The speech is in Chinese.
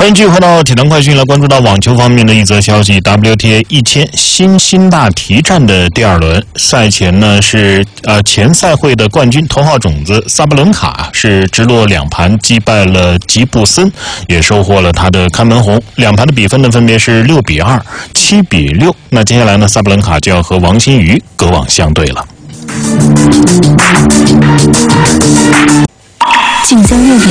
欢迎继续回到体坛快讯，来关注到网球方面的一则消息。WTA 1000新辛纳提站的第二轮赛前呢，是前赛会的冠军头号种子萨巴伦卡是直落2盘击败了吉布森，也收获了他的看门红。2盘的比分呢分别是6比2、7比6。那接下来呢，萨巴伦卡就要和王欣瑜隔网相对了。 晋江热点